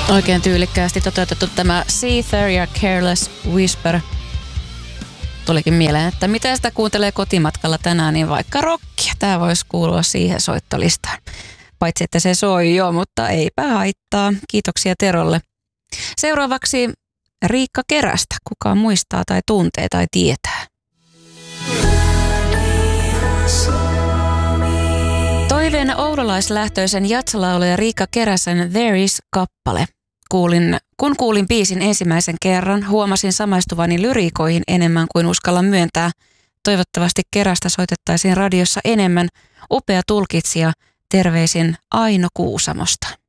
Oikein tyylikkäästi toteutettu tämä Seether ja Careless Whisper. Tulikin mieleen, että mitä sitä kuuntelee kotimatkalla tänään, niin vaikka rockia. Tämä voisi kuulua siihen soittolistaan. Paitsi, että se soi jo, mutta eipä haittaa. Kiitoksia Terolle. Seuraavaksi Riikka Kerästä. Kuka muistaa tai tuntee tai tietää? Toiveen oululaislähtöisen jazzlaulaja Riikka Keräsen There Is-kappale. Kun kuulin biisin ensimmäisen kerran, huomasin samaistuvani lyriikoihin enemmän kuin uskallan myöntää. Toivottavasti Kerästä soitettaisiin radiossa enemmän. Upea tulkitsija, terveisin Aino Kuusamosta.